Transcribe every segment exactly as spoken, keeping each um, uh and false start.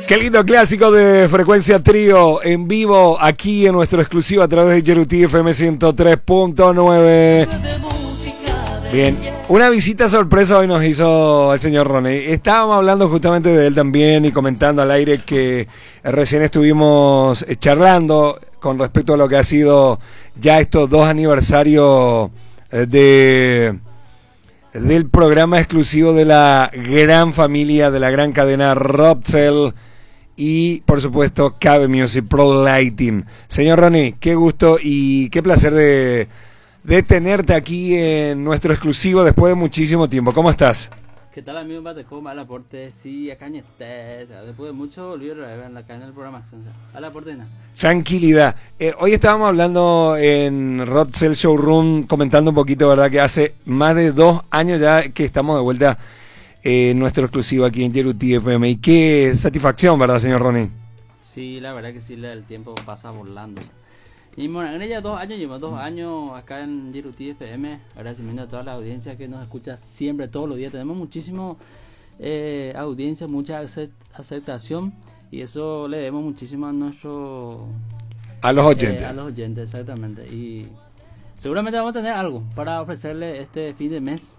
Qué lindo clásico de Frecuencia Trío en vivo aquí en nuestro exclusivo a través de Yeruti F M ciento tres punto nueve. Bien, una visita sorpresa hoy nos hizo el señor Ronnie. Estábamos hablando justamente de él también y comentando al aire que recién estuvimos charlando con respecto a lo que ha sido ya estos dos aniversarios de... del programa exclusivo de la gran familia, de la gran cadena Robcell y por supuesto Cabe Music Pro Lighting. Señor Ronnie, qué gusto y qué placer de, de tenerte aquí en nuestro exclusivo después de muchísimo tiempo. ¿Cómo estás? ¿Qué tal, amigo? ¿Cómo al aporte? Sí, acá estés. Después de mucho volví a ver en la cadena del programa. Al aporte nada. Tranquilidad. Eh, hoy estábamos hablando en Robcell Showroom, comentando un poquito, ¿verdad? Que hace más de dos años ya que estamos de vuelta en eh, nuestro exclusivo aquí en Yeruti F M. Y qué satisfacción, ¿verdad, señor Ronnie? Sí, la verdad que sí, el tiempo pasa volando. Y bueno, en ella dos años, llevamos dos años acá en Yeruti F M. Agradecimiento a toda la audiencia que nos escucha siempre, todos los días. Tenemos muchísimo eh, audiencia, mucha aceptación. Y eso le debemos muchísimo a nuestro... A los oyentes. Eh, a los oyentes, exactamente. Y seguramente vamos a tener algo para ofrecerle este fin de mes.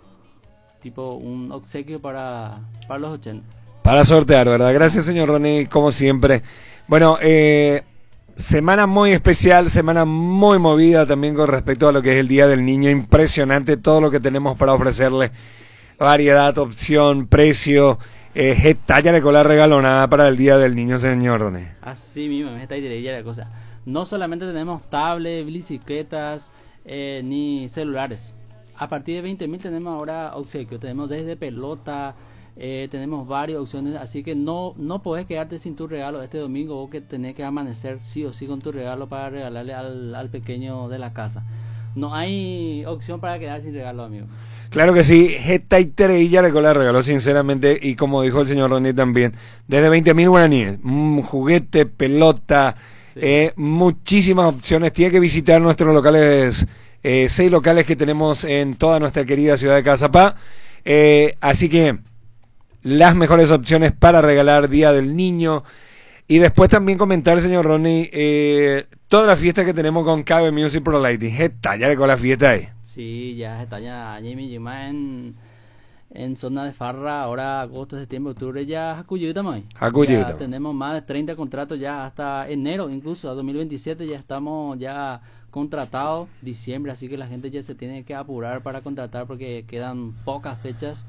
Tipo un obsequio para, para los ochenta. Para sortear, ¿verdad? Gracias, señor Ronnie, como siempre. Bueno, eh... semana muy especial, semana muy movida también con respecto a lo que es el Día del Niño. Impresionante todo lo que tenemos para ofrecerle. Variedad, opción, precio. Eh, talla de cola regalonada para el Día del Niño, señor Ronnie. Así mismo, esta idea la cosa. No solamente tenemos tablets, bicicletas, eh, ni celulares. A partir de veinte mil tenemos ahora obsequios. Tenemos desde pelota. Eh, tenemos varias opciones, así que no, no podés quedarte sin tu regalo este domingo o que tenés que amanecer sí o sí con tu regalo para regalarle al, al pequeño de la casa. No hay opción para quedar sin regalo, amigo. Claro que sí, esta ella le regaló sinceramente y como dijo el señor Ronnie también, desde veinte mil guaraníes, mm, juguete, pelota, sí. eh, muchísimas opciones. Tiene que visitar nuestros locales, eh, seis locales que tenemos en toda nuestra querida ciudad de Cazapá, eh, así que las mejores opciones para regalar Día del Niño. Y después también comentar, señor Ronnie, eh, toda la fiesta que tenemos con Cabe Music Pro Lighting. ¿Está ya con la fiesta ahí? Sí, ya está ya en, en zona de farra, ahora agosto, septiembre, octubre, ya Jacuyuta, ya tenemos más de treinta contratos ya hasta enero, incluso a dos mil veintisiete ya estamos ya contratados, diciembre, así que la gente ya se tiene que apurar para contratar porque quedan pocas fechas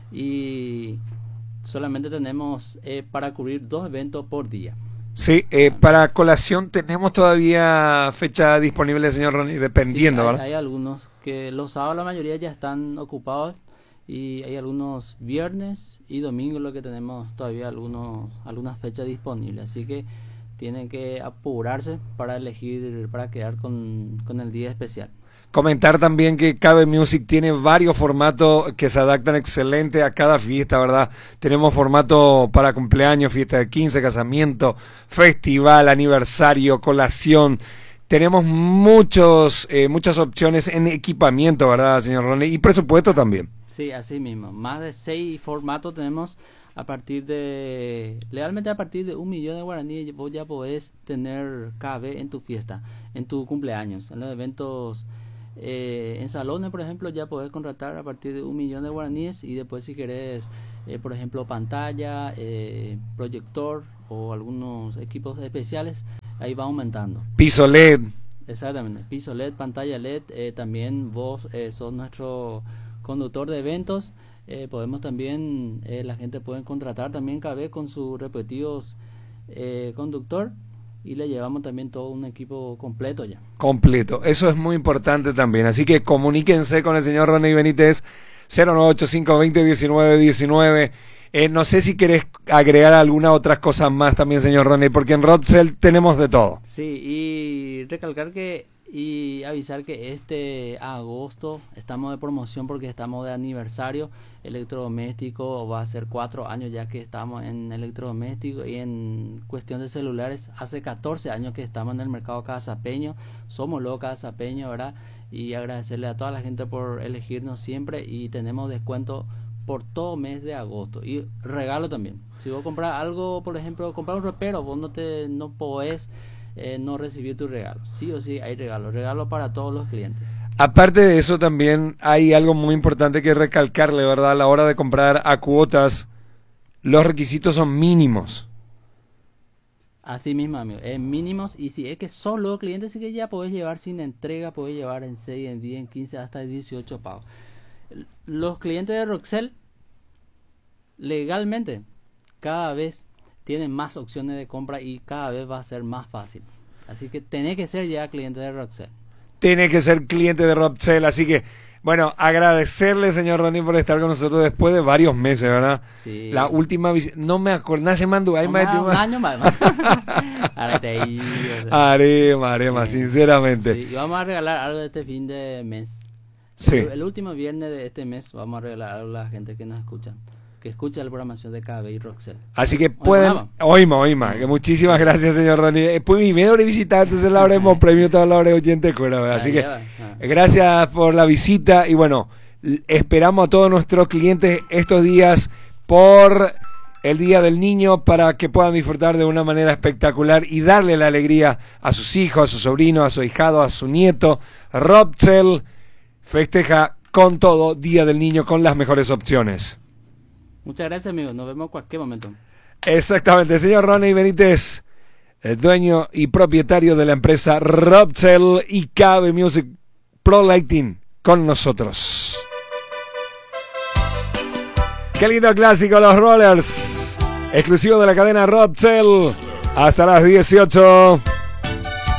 y solamente tenemos eh, para cubrir dos eventos por día. Sí, eh, para colación tenemos todavía fecha disponible, señor Ronnie, dependiendo, sí, hay, ¿verdad? Hay algunos que los sábados la mayoría ya están ocupados y hay algunos viernes y domingos lo que tenemos todavía algunos algunas fechas disponibles, así que tienen que apurarse para elegir, para quedar con, con el día especial. Comentar también que Cabe Music tiene varios formatos que se adaptan excelente a cada fiesta, ¿verdad? Tenemos formato para cumpleaños, fiesta de quince, casamiento, festival, aniversario, colación. Tenemos muchos, eh, muchas opciones en equipamiento, ¿verdad, señor Ronnie? Y presupuesto también. Sí, así mismo. Más de seis formatos tenemos a partir de... Legalmente a partir de un millón de guaraníes vos ya podés tener K B en tu fiesta, en tu cumpleaños, en los eventos... Eh, en salones, por ejemplo, ya podés contratar a partir de un millón de guaraníes y después si querés, eh, por ejemplo, pantalla, eh, proyector o algunos equipos especiales, ahí va aumentando. Piso L E D. Exactamente, piso L E D, pantalla L E D, eh, también vos eh, sos nuestro conductor de eventos, eh, podemos también, eh, la gente puede contratar también K B con sus respectivos eh, conductor. Y le llevamos también todo un equipo completo ya. Completo, eso es muy importante también. Así que comuníquense con el señor Ronnie Benítez, cero nueve ocho cinco dos cero uno nueve uno nueve. Eh, no sé si querés agregar alguna otras cosas más también, señor Ronnie, porque en Robcell tenemos de todo. Sí, y recalcar que y avisar que este agosto estamos de promoción porque estamos de aniversario. Electrodoméstico va a ser cuatro años ya que estamos en electrodoméstico, y en cuestión de celulares hace catorce años que estamos en el mercado casapeño. Somos los casapeños, ¿verdad? Y agradecerle a toda la gente por elegirnos siempre, y tenemos descuento por todo mes de agosto. Y regalo también. Si vos compras algo, por ejemplo, comprar un ropero, vos no te no podés eh, no recibir tu regalo. Sí o sí hay regalo. Regalo para todos los clientes. Aparte de eso, también hay algo muy importante que recalcarle, ¿verdad? A la hora de comprar a cuotas, los requisitos son mínimos. Así mismo, amigo, en mínimos, y si es que solo clientes, sí que ya podés llevar sin entrega, podés llevar en seis, en diez, en quince, hasta dieciocho pagos. Los clientes de Roxel, legalmente, cada vez tienen más opciones de compra y cada vez va a ser más fácil. Así que tenés que ser ya cliente de Roxel. Tiene que ser cliente de Roxel, así que, bueno, agradecerle, señor Ronnie, por estar con nosotros después de varios meses, ¿verdad? Sí. La última visita, no me acuerdo, nace mandó, hay No, más más, de un año más. Ahí, Arema, Arema, sí. sinceramente. Sí, y vamos a regalar algo de este fin de mes. Sí. El, el último viernes de este mes vamos a regalar algo a la gente que nos escucha, que escucha la programación de K B y Roxel. Así que pueden, oíma, oíma, que muchísimas sí. gracias, señor Ronnie. Eh, pues mi medio de visitar, entonces la habremos premio toda la hora de oyente cuera, así que gracias por la visita y bueno, esperamos a todos nuestros clientes estos días por el Día del Niño para que puedan disfrutar de una manera espectacular y darle la alegría a sus hijos, a sus sobrinos, a su ahijado, a su nieto. Roxel festeja con todo Día del Niño con las mejores opciones. Muchas gracias, amigos. Nos vemos en cualquier momento. Exactamente, señor Ronnie Benítez, el dueño y propietario de la empresa Roxel y K B Music Pro Lighting con nosotros. Qué lindo clásico, los Rollers, exclusivo de la cadena Roxel. Hasta las dieciocho.